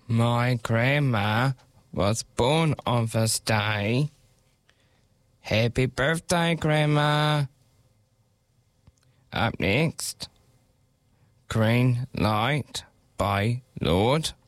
My grandma was born on this day. Happy birthday, Grandma. Up next, Green Light by Lord.